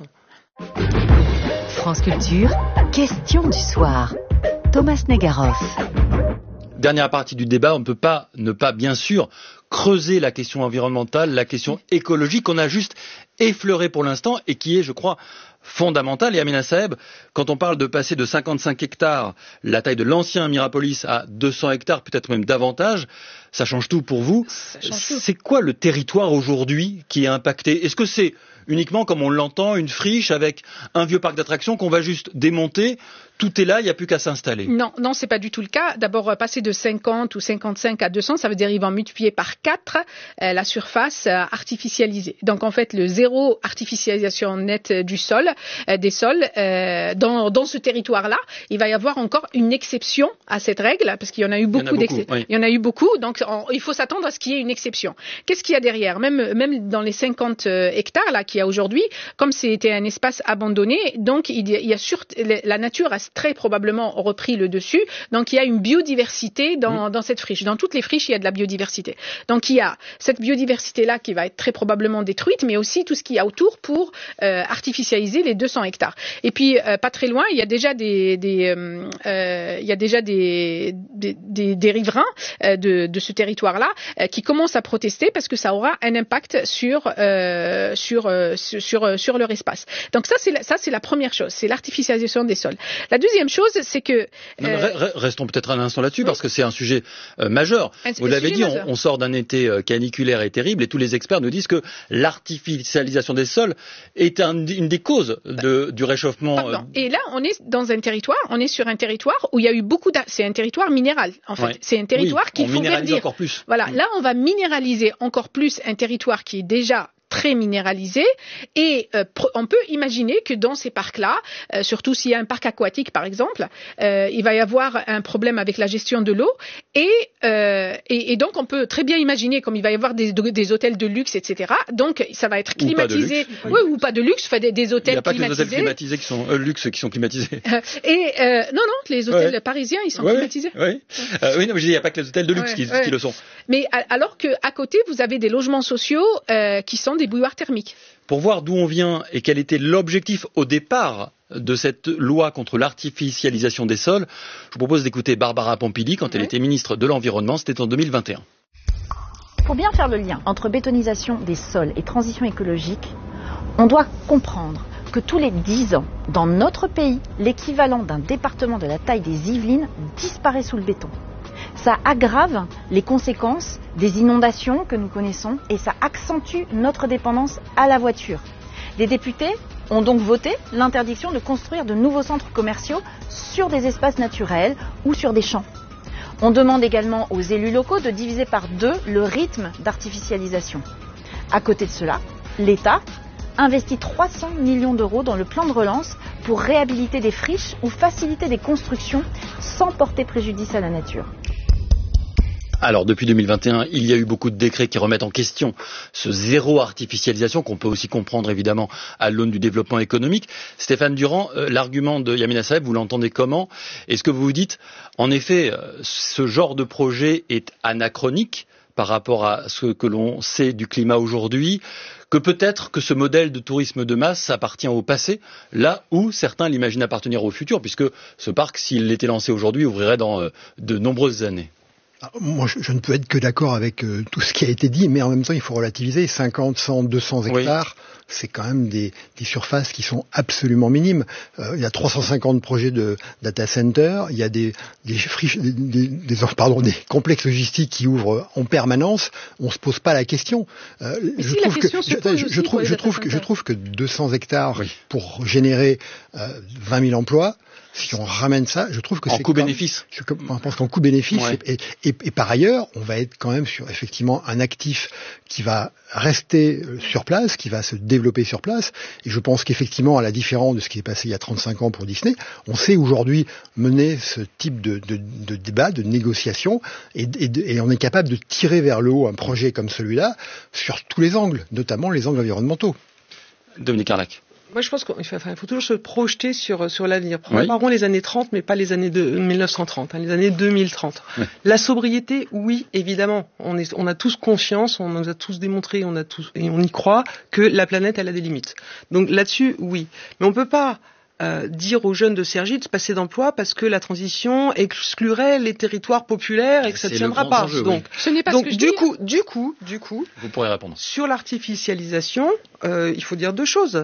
France Culture, question du soir. Thomas Negaroff. Dernière partie du débat, on ne peut pas ne pas, bien sûr, creuser la question environnementale, la question écologique qu'on a juste effleurée pour l'instant et qui est, je crois, fondamentale. Et Amina Saeb, quand on parle de passer de cinquante-cinq hectares, la taille de l'ancien Mirapolis, à deux cents hectares, peut-être même davantage, ça change tout pour vous. C'est quoi le territoire aujourd'hui qui est impacté? Est-ce que c'est uniquement, comme on l'entend, une friche avec un vieux parc d'attractions qu'on va juste démonter? Tout est là, il n'y a plus qu'à s'installer. Non, non, c'est pas du tout le cas. D'abord, passer de cinquante ou cinquante-cinq à deux cents, ça veut dire qu'ils vont multiplier par quatre euh, la surface euh, artificialisée. Donc, en fait, le zéro artificialisation nette du sol, euh, des sols, euh, dans, dans ce territoire-là, il va y avoir encore une exception à cette règle, parce qu'il y en a eu beaucoup d'exceptions. Oui. Il y en a eu beaucoup, donc on, il faut s'attendre à ce qu'il y ait une exception. Qu'est-ce qu'il y a derrière? Même, même dans les cinquante hectares là qu'il y a aujourd'hui, comme c'était un espace abandonné, donc il y a, il y a sur, la nature a très probablement repris le dessus. Donc il y a une biodiversité dans, mmh. dans cette friche. Dans toutes les friches, il y a de la biodiversité. Donc il y a cette biodiversité-là qui va être très probablement détruite, mais aussi tout ce qu'il y a autour pour euh, artificialiser les deux cents hectares. Et puis euh, pas très loin, il y a déjà des, des euh, euh, il y a déjà des, des, des, des riverains euh, de, de ce territoire-là euh, qui commencent à protester parce que ça aura un impact sur euh, sur, euh, sur sur sur leur espace. Donc ça c'est la, ça c'est la première chose, c'est l'artificialisation des sols. La deuxième chose, c'est que... Euh... Restons peut-être un instant là-dessus, oui. parce que c'est un sujet euh, majeur. Un, Vous l'avez dit, on, on sort d'un été euh, caniculaire et terrible, et tous les experts nous disent que l'artificialisation des sols est un, une des causes de, du réchauffement. Pardon. Euh... Et là, on est dans un territoire, on est sur un territoire où il y a eu beaucoup... D'a... C'est un territoire minéral, en fait. Ouais. C'est un territoire oui, qu'il faut verdir. Encore plus. Voilà, mmh. Là, on va minéraliser encore plus un territoire qui est déjà très minéralisé, et euh, on peut imaginer que dans ces parcs-là, euh, surtout s'il y a un parc aquatique par exemple, euh, il va y avoir un problème avec la gestion de l'eau, et, euh, et, et donc on peut très bien imaginer, comme il va y avoir des, des hôtels de luxe, et cetera. Donc ça va être climatisé, ou pas de luxe, oui, ou pas de luxe, enfin, des, des hôtels climatisés. Il n'y a pas que les hôtels climatisés qui sont euh, luxe qui sont climatisés. et euh, non, non, les hôtels ouais. parisiens, ils sont ouais, climatisés. Ouais. Euh, oui, non, mais je dis, il n'y a pas que les hôtels de luxe ouais, qui, ouais. qui le sont. Mais alors que à côté, vous avez des logements sociaux euh, qui sont des bouilloires thermiques. Pour voir d'où on vient et quel était l'objectif au départ de cette loi contre l'artificialisation des sols, je vous propose d'écouter Barbara Pompili quand oui. elle était ministre de l'Environnement, c'était en deux mille vingt et un. Pour bien faire le lien entre bétonisation des sols et transition écologique, on doit comprendre que tous les dix ans, dans notre pays, l'équivalent d'un département de la taille des Yvelines disparaît sous le béton. Ça aggrave les conséquences des inondations que nous connaissons et ça accentue notre dépendance à la voiture. Les députés ont donc voté l'interdiction de construire de nouveaux centres commerciaux sur des espaces naturels ou sur des champs. On demande également aux élus locaux de diviser par deux le rythme d'artificialisation. À côté de cela, l'État investit trois cents millions d'euros dans le plan de relance pour réhabiliter des friches ou faciliter des constructions sans porter préjudice à la nature. Alors, depuis deux mille vingt et un, il y a eu beaucoup de décrets qui remettent en question ce zéro artificialisation, qu'on peut aussi comprendre évidemment à l'aune du développement économique. Stéphane Durand, euh, l'argument de Yamina Saeb, vous l'entendez comment? Est-ce que vous vous dites, en effet, euh, ce genre de projet est anachronique par rapport à ce que l'on sait du climat aujourd'hui, que peut-être que ce modèle de tourisme de masse appartient au passé, là où certains l'imaginent appartenir au futur, puisque ce parc, s'il était lancé aujourd'hui, ouvrirait dans euh, de nombreuses années? Moi, je, je ne peux être que d'accord avec euh, tout ce qui a été dit, mais en même temps, il faut relativiser. cinquante, cent, deux cents hectares, oui. C'est quand même des, des surfaces qui sont absolument minimes. Euh, il y a trois cent cinquante projets de data center, il y a des, des, friches, des, des, des, pardon, des complexes logistiques qui ouvrent en permanence. On se pose pas la question. Euh, je, si trouve que, je, je, je, trouve, je, trouve que, je trouve que deux cents hectares oui. pour générer euh, vingt mille emplois, si on ramène ça, je trouve que en c'est... En coût-bénéfice. Je pense qu'en coût-bénéfice, ouais. et, et, et par ailleurs, on va être quand même sur effectivement un actif qui va rester sur place, qui va se développer sur place. Et je pense qu'effectivement, à la différence de ce qui est passé il y a trente-cinq ans pour Disney, on sait aujourd'hui mener ce type de, de, de débat, de négociation, et, et, et on est capable de tirer vers le haut un projet comme celui-là sur tous les angles, notamment les angles environnementaux. Dominique Carlac. Moi, je pense qu'il faut, enfin, il faut toujours se projeter sur, sur l'avenir. Préparons oui. les années trente, mais pas les années de mille neuf cent trente, hein, les années deux mille trente. Oui. La sobriété, oui, évidemment. On, est, on a tous conscience, on nous a tous démontré, on a tous, et on y croit, que la planète, elle a des limites. Donc là-dessus, oui. Mais on peut pas euh, dire aux jeunes de Cergy de se passer d'emploi parce que la transition exclurait les territoires populaires et que ça ne tiendra pas. Enjeu, donc, oui. Ce n'est pas donc ce que je du dis. coup, du coup, du coup, vous pourrez répondre. Sur l'artificialisation, euh, il faut dire deux choses.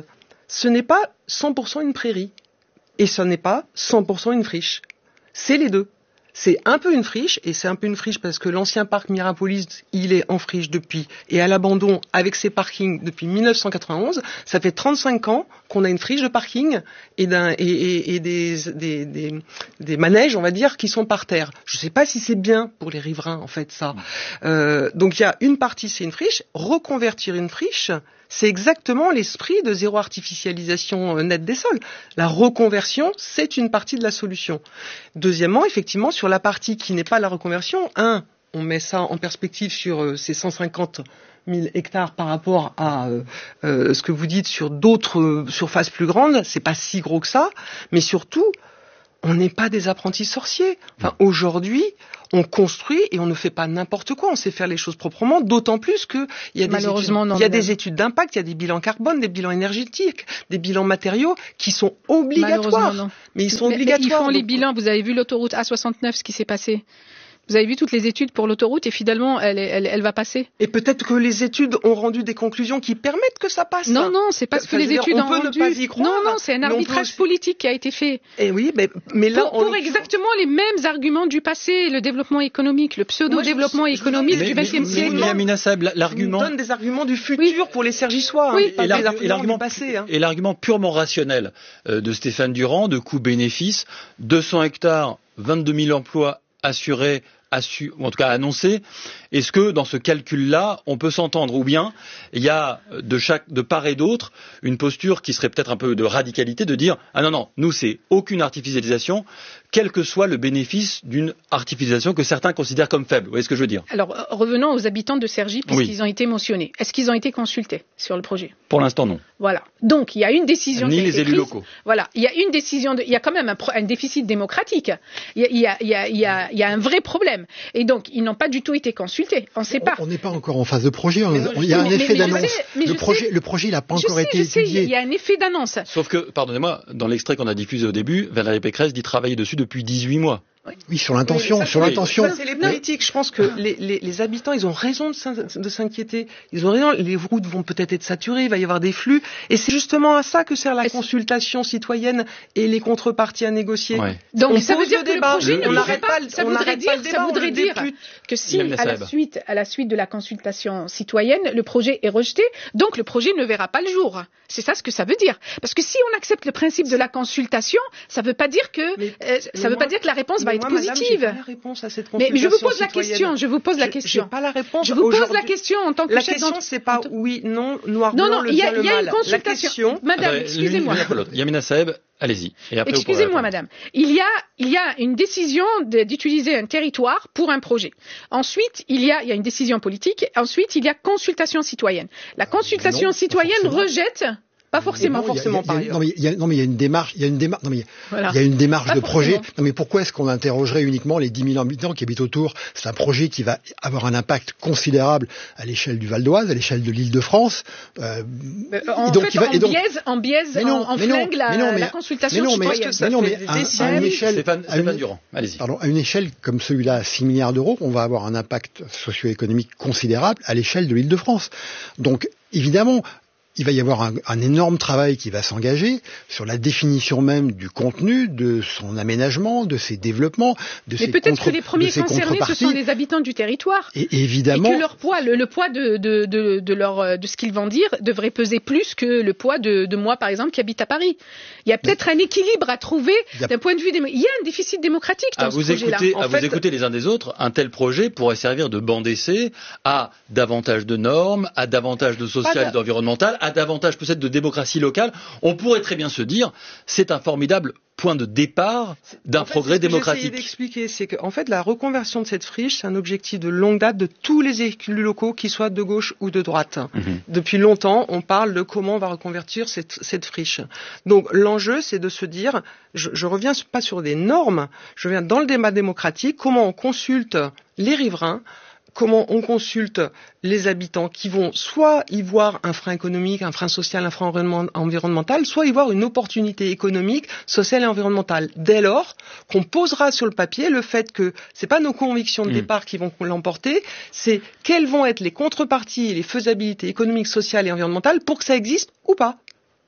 ce n'est pas cent pour cent une prairie et ce n'est pas cent pour cent une friche. C'est les deux. C'est un peu une friche, et c'est un peu une friche parce que l'ancien parc Mirapolis, il est en friche depuis, et à l'abandon avec ses parkings depuis mille neuf cent quatre-vingt-onze. Ça fait trente-cinq ans qu'on a une friche de parking et, d'un, et, et, et des, des, des, des manèges, on va dire, qui sont par terre. Je ne sais pas si c'est bien pour les riverains, en fait, ça. Euh, donc il y a une partie, c'est une friche. Reconvertir une friche, c'est exactement l'esprit de zéro artificialisation nette des sols. La reconversion, c'est une partie de la solution. Deuxièmement, effectivement, sur la partie qui n'est pas la reconversion, un, on met ça en perspective sur euh, ces cent cinquante mille hectares par rapport à euh, euh, ce que vous dites sur d'autres euh, surfaces plus grandes, c'est pas si gros que ça, mais surtout, on n'est pas des apprentis sorciers. Enfin, aujourd'hui, on construit et on ne fait pas n'importe quoi. On sait faire les choses proprement, d'autant plus que il y a des études, non, il y a des études d'impact, il y a des bilans carbone, des bilans énergétiques, des bilans matériaux qui sont obligatoires. Non. Mais ils sont mais, obligatoires. Mais ils font donc... les bilans. Vous avez vu l'autoroute A soixante-neuf, ce qui s'est passé. Vous avez vu toutes les études pour l'autoroute et finalement, elle, elle, elle va passer. Et peut-être que les études ont rendu des conclusions qui permettent que ça passe. Non, non, c'est pas ce que les études dire, ont on peut rendu. Ne pas y croire, non, non, c'est un arbitrage aussi... politique qui a été fait. Et oui, mais, mais là, pour, on pour exactement les mêmes arguments du passé, le développement économique, le pseudo-développement Moi, économique mais, du vingtième siècle. Mais Amina Saeb, l'argument. On donne des arguments du futur oui. pour les Sergissois, oui. hein, et, pas des arguments du passé. Hein. Et l'argument purement rationnel euh, de Stéphane Durand, de coût-bénéfice, deux cents hectares, vingt-deux mille emplois assurés. Assu, ou en tout cas annoncé, est-ce que dans ce calcul-là, on peut s'entendre ou bien il y a de chaque, de part et d'autre, une posture qui serait peut-être un peu de radicalité, de dire ah non non, nous c'est aucune artificialisation, quel que soit le bénéfice d'une artificialisation que certains considèrent comme faible. Vous voyez ce que je veux dire? Alors revenons aux habitants de Cergy puisqu'ils oui. ont été mentionnés. Est-ce qu'ils ont été consultés sur le projet? Pour l'instant non. Voilà. Donc il y a une décision. Ni qui a les été élus prise. locaux. Voilà. Il y a une décision. De... Il y a quand même un, pro... un déficit démocratique. Il y a, il y a, il y a, il y a, il y a un vrai problème. Et donc, ils n'ont pas du tout été consultés. On ne sait pas. On n'est pas encore en phase de projet. On, on, il y a un mais, effet mais, d'annonce. Mais mais le, projet, sais, le projet, il n'a pas encore sais, été sais, étudié. Il y a un effet d'annonce. Sauf que, pardonnez-moi, dans l'extrait qu'on a diffusé au début, Valérie Pécresse dit travailler dessus depuis dix-huit mois. Oui, sur l'intention, sur l'intention. Ça, c'est les politiques. Je pense que les, les, les habitants, ils ont raison de, de s'inquiéter. Ils ont raison. Les routes vont peut-être être saturées, il va y avoir des flux. Et c'est justement à ça que sert la consultation citoyenne et les contreparties à négocier. Ouais. Donc, on ça veut dire que débat. le projet le, ne n'arrête pas, pas, ça voudrait dire, débat, ça voudrait dire que si, à la suite, à la suite de la consultation citoyenne, le projet est rejeté, donc le projet ne verra pas le jour. C'est ça ce que ça veut dire. Parce que si on accepte le principe de la consultation, ça veut pas dire que, mais, euh, ça veut moi, pas dire que la réponse va être moi, positive. Madame, la réponse à cette mais, mais je vous pose citoyenne. la question, je vous pose la question. J'ai pas la réponse. Je vous pose la question en tant que la chef question, c'est pas oui, non, noir, non, blanc, non, le il y a, bien, il y a le une mal. consultation. Question... Madame, Attendez, excusez-moi. Yamina Saeb, allez-y. Excusez-moi, madame. Il y a, il y a une décision de, d'utiliser un territoire pour un projet. Ensuite, il y a, il y a une décision politique. Ensuite, il y a consultation citoyenne. La consultation non, citoyenne rejette. Pas forcément, non, forcément y a, y a, par non, mais il y a, non, mais il y a une démarche, il y a une démarche, non, mais voilà. il y a une démarche Pas de forcément. projet. Non, mais pourquoi est-ce qu'on interrogerait uniquement les dix mille habitants qui habitent autour? C'est un projet qui va avoir un impact considérable à l'échelle du Val d'Oise, à l'échelle de l'Île-de-France. Euh, en donc, fait, il va, on, donc... biaise, on biaise, mais non, en, en flingue la, non, mais, la consultation mais non, mais, citoyenne. Mais non, mais à, à une échelle, Stéphane, à une, Stéphane Durand, allez-y. Pardon, à une échelle comme celui-là, à six milliards d'euros, on va avoir un impact socio-économique considérable à l'échelle de l'Île-de-France. Donc, évidemment, il va y avoir un, un énorme travail qui va s'engager sur la définition même du contenu, de son aménagement, de ses développements, de Mais ses peut-être contre, que les premiers concernés, ce sont les habitants du territoire. Et, et évidemment. Et que leur poids, le, le poids de, de, de, de, leur, de ce qu'ils vont dire devrait peser plus que le poids de, de moi, par exemple, qui habite à Paris. Il y a peut-être Mais, un équilibre à trouver a... d'un point de vue démocratique. Il y a un déficit démocratique dans à ce vous projet-là. Écouter, en à fait... vous écouter les uns des autres, un tel projet pourrait servir de banc d'essai à davantage de normes, à davantage de social et d'environnemental, à davantage peut-être de démocratie locale. On pourrait très bien se dire, c'est un formidable point de départ d'un en fait, progrès ce que démocratique. J'essayais d'expliquer, c'est qu'en fait, la reconversion de cette friche, c'est un objectif de longue date de tous les élus locaux, qu'ils soient de gauche ou de droite. Mm-hmm. Depuis longtemps, on parle de comment on va reconvertir cette, cette friche. Donc, l'enjeu, c'est de se dire, je, je reviens pas sur des normes, je reviens dans le débat démocratique, comment on consulte les riverains, comment on consulte les habitants qui vont soit y voir un frein économique, un frein social, un frein environnemental, soit y voir une opportunité économique, sociale et environnementale. Dès lors qu'on posera sur le papier le fait que c'est pas nos convictions de mmh. départ qui vont l'emporter, c'est quelles vont être les contreparties et les faisabilités économiques, sociales et environnementales pour que ça existe ou pas.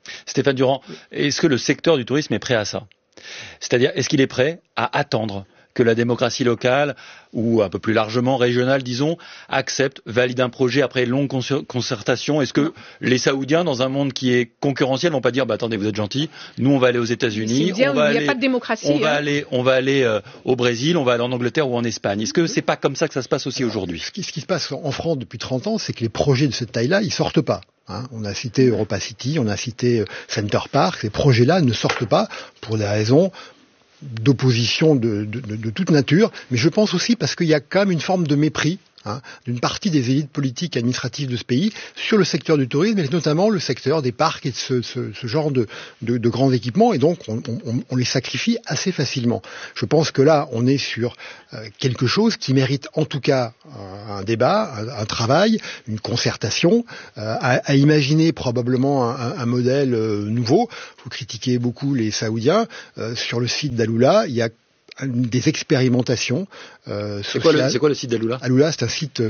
Stéphane Durand, est-ce que le secteur du tourisme est prêt à ça? C'est-à-dire, est-ce qu'il est prêt à attendre que la démocratie locale, ou un peu plus largement régionale, disons, accepte, valide un projet après longue concertation? Est-ce que les Saoudiens, dans un monde qui est concurrentiel, vont pas dire bah, « attendez, vous êtes gentils, nous on va aller aux États-Unis, on va il aller, n'y a pas de démocratie, on va hein. aller, on va aller euh, au Brésil, on va aller en Angleterre ou en Espagne ». Est-ce que c'est pas comme ça que ça se passe aussi aujourd'hui? Ce qui, ce qui se passe en France depuis trente ans, c'est que les projets de cette taille-là, ils sortent pas. Hein, on a cité Europa City, on a cité Center Park. Ces projets-là ne sortent pas pour des raisons d'opposition de, de, de, de toute nature, mais je pense aussi parce qu'il y a quand même une forme de mépris hein, d'une partie des élites politiques et administratives de ce pays sur le secteur du tourisme, et notamment le secteur des parcs et de ce, ce, ce genre de, de, de grands équipements, et donc on, on, on les sacrifie assez facilement. Je pense que là, on est sur euh, quelque chose qui mérite en tout cas un, un débat, un, un travail, une concertation, euh, à, à imaginer probablement un, un modèle euh, nouveau. Vous critiquez beaucoup les Saoudiens. Euh, sur le site d'Alula, il y a des expérimentations. Euh, c'est, quoi le, c'est quoi le site d'Alula? Alula, c'est un site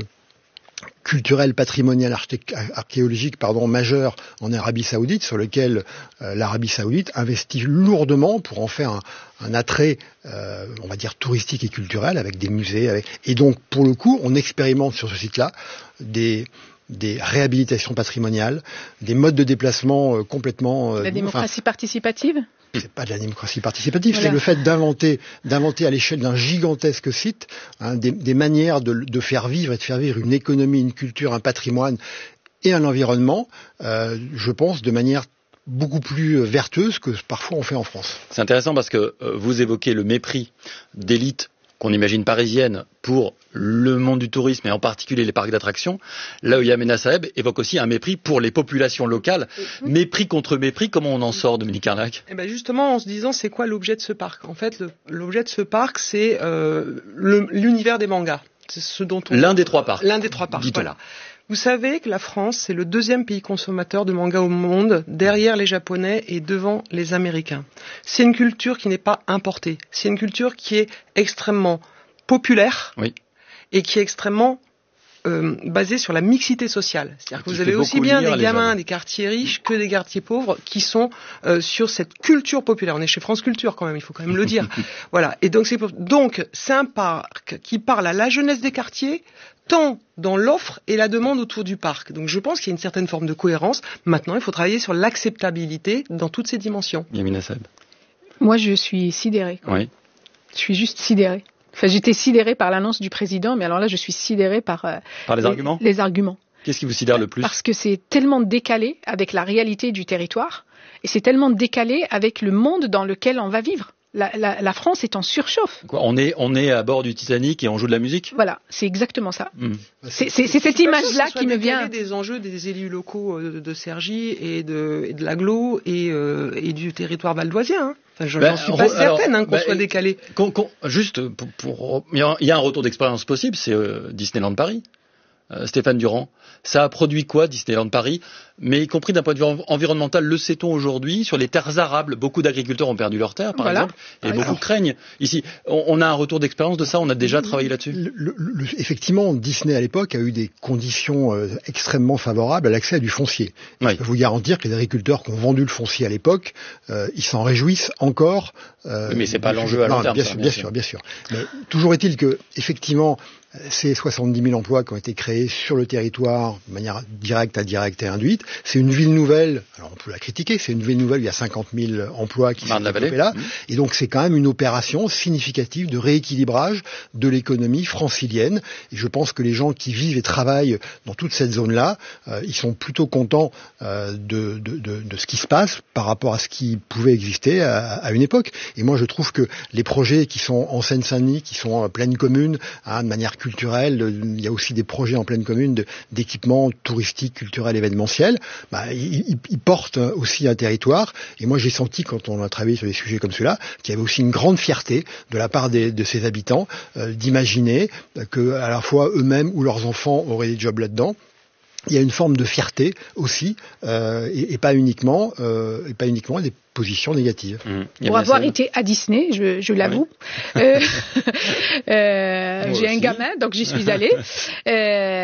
culturel, patrimonial, archéologique, pardon, majeur en Arabie Saoudite, sur lequel euh, l'Arabie Saoudite investit lourdement pour en faire un, un attrait, euh, on va dire touristique et culturel, avec des musées. Avec... Et donc, pour le coup, on expérimente sur ce site-là des des réhabilitations patrimoniales, des modes de déplacement euh, complètement... Euh, la démocratie enfin, participative? C'est pas de la démocratie participative, voilà. C'est le fait d'inventer, d'inventer à l'échelle d'un gigantesque site hein, des, des manières de, de faire vivre et de faire vivre une économie, une culture, un patrimoine et un environnement, euh, je pense, de manière beaucoup plus vertueuse que parfois on fait en France. C'est intéressant parce que euh, vous évoquez le mépris d'élite qu'on imagine parisienne pour le monde du tourisme et en particulier les parcs d'attractions, là où Yamina Saeb évoque aussi un mépris pour les populations locales. Mm-hmm. Mépris contre mépris, comment on en sort, Dominique Carnac? Eh ben justement, en se disant c'est quoi l'objet de ce parc? En fait, le, l'objet de ce parc, c'est euh, le, l'univers des mangas. C'est ce dont on... L'un des trois parcs. L'un des trois parcs, Dit-on. Voilà. Vous savez que la France, c'est le deuxième pays consommateur de manga au monde, derrière les Japonais et devant les Américains. C'est une culture qui n'est pas importée. C'est une culture qui est extrêmement populaire oui. et qui est extrêmement euh, basée sur la mixité sociale. C'est-à-dire que vous avez aussi bien des gamins des quartiers riches que des quartiers pauvres qui sont euh, sur cette culture populaire. On est chez France Culture quand même, il faut quand même le dire. Voilà. Et donc c'est, donc c'est un parc qui parle à la jeunesse des quartiers, tant dans l'offre et la demande autour du parc. Donc je pense qu'il y a une certaine forme de cohérence. Maintenant, il faut travailler sur l'acceptabilité dans toutes ces dimensions. Yamina Saeb. Moi, je suis sidérée. Oui. Je suis juste sidérée. Enfin, j'étais sidérée par l'annonce du président, mais alors là, je suis sidérée par... Euh, par les, les arguments Les arguments. Qu'est-ce qui vous sidère le plus? Parce que c'est tellement décalé avec la réalité du territoire, et c'est tellement décalé avec le monde dans lequel on va vivre. La, la, la France est en surchauffe. Quoi, on est, on est à bord du Titanic et on joue de la musique? Voilà, c'est exactement ça. Mmh. C'est, c'est, c'est cette image-là qui me vient. Des enjeux des élus locaux de, de Cergy et de, et de l'Aglo et, euh, et du territoire valdoisien. Hein. Enfin, je, ben, j'en suis pas re, certaine alors, hein, qu'on ben, soit décalé. Qu'on, qu'on, juste, pour, pour, il y a un retour d'expérience possible, c'est euh, Disneyland Paris. Euh, Stéphane Durand, ça a produit quoi Disneyland Paris, mais y compris d'un point de vue environnemental, le sait-on aujourd'hui, sur les terres arables, beaucoup d'agriculteurs ont perdu leurs terres, par voilà. exemple, et Alors. beaucoup craignent. Ici, on, on a un retour d'expérience de ça, on a déjà le, travaillé là-dessus. Le, le, le, effectivement, Disney à l'époque a eu des conditions euh, extrêmement favorables à l'accès à du foncier. Oui. Je peux vous garantir que les agriculteurs qui ont vendu le foncier à l'époque, euh, ils s'en réjouissent encore. Euh, oui, mais c'est pas l'enjeu à long non, terme. Bien, ça, sûr, bien sûr, bien sûr. Mais toujours est-il que, effectivement, ces soixante-dix mille emplois qui ont été créés sur le territoire de manière directe, indirecte et induite, c'est une ville nouvelle, alors on peut la critiquer, c'est une ville nouvelle, il y a cinquante mille emplois qui sont développés là, mmh. et donc c'est quand même une opération significative de rééquilibrage de l'économie francilienne, et je pense que les gens qui vivent et travaillent dans toute cette zone-là, euh, ils sont plutôt contents euh, de, de, de, de ce qui se passe par rapport à ce qui pouvait exister à, à une époque, et moi je trouve que les projets qui sont en Seine-Saint-Denis, qui sont en pleine commune, hein, de manière culturelle, il y a aussi des projets en pleine commune de, d'équipements touristiques, culturels, événementiels, bah, ils, ils portent aussi un territoire, et moi j'ai senti quand on a travaillé sur des sujets comme ceux-là, qu'il y avait aussi une grande fierté de la part des, de ces habitants, euh, d'imaginer que à la fois eux-mêmes ou leurs enfants auraient des jobs là-dedans. Il y a une forme de fierté aussi, euh, et, et pas uniquement, euh, et pas uniquement des positions négatives. Mmh. Pour avoir été à Disney, je, je l'avoue, oui. euh, euh, j'ai un gamin, donc j'y suis allée. Euh,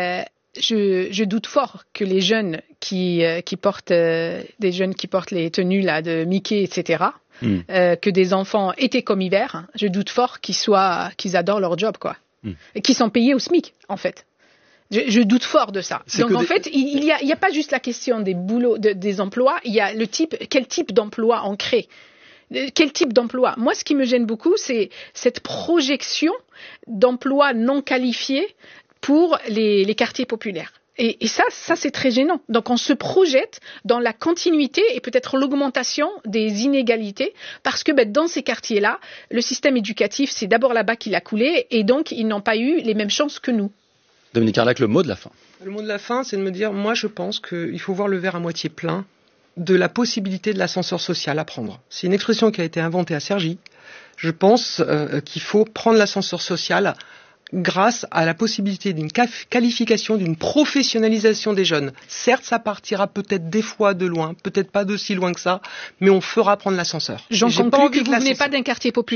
Je, je doute fort que les jeunes qui, euh, qui portent euh, des jeunes qui portent les tenues là de Mickey, et cetera. Mm. Euh, que des enfants été comme hiver. Je doute fort qu'ils soient, qu'ils adorent leur job, quoi, mm. et qu'ils sont payés au SMIC, en fait. Je, je doute fort de ça. C'est Donc en des... fait, il, il y a, il y a pas juste la question des boulots, de, des emplois. Il y a le type, quel type d'emploi on crée. Quel type d'emploi? Moi, ce qui me gêne beaucoup, c'est cette projection d'emplois non qualifiés pour les, les quartiers populaires. Et, et ça, ça c'est très gênant. Donc on se projette dans la continuité et peut-être l'augmentation des inégalités parce que ben, dans ces quartiers-là, le système éducatif, c'est d'abord là-bas qu'il a coulé et donc ils n'ont pas eu les mêmes chances que nous. Dominique Carlac, le mot de la fin. Le mot de la fin, c'est de me dire, moi je pense qu'il faut voir le verre à moitié plein de la possibilité de l'ascenseur social à prendre. C'est une expression qui a été inventée à Cergy. Je pense euh, qu'il faut prendre l'ascenseur social grâce à la possibilité d'une qualification, d'une professionnalisation des jeunes. Certes, ça partira peut-être des fois de loin, peut-être pas de si loin que ça, mais on fera prendre l'ascenseur. J'en conclus que vous venez pas d'un quartier populaire.